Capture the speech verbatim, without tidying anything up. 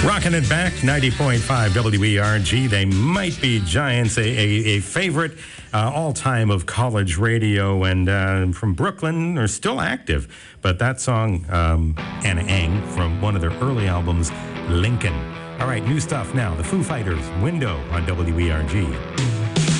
Rocking it back, ninety point five W E R G. They might be giants, a, a, a favorite uh, all-time of college radio, and uh, from Brooklyn, are still active. But that song, um, Anna Ang, from one of their early albums, Lincoln. All right, new stuff now. The Foo Fighters, Window on W E R G.